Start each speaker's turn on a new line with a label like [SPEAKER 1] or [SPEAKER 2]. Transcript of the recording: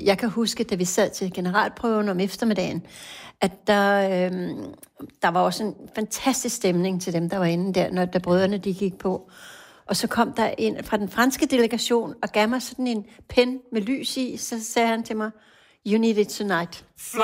[SPEAKER 1] jeg kan huske, da vi sad til generalprøven om eftermiddagen, at der var også en fantastisk stemning til dem, der var inde der, da brødrene de gik på. Og så kom der en fra den franske delegation og gav mig sådan en pen med lys i, så sagde han til mig, "You need it tonight."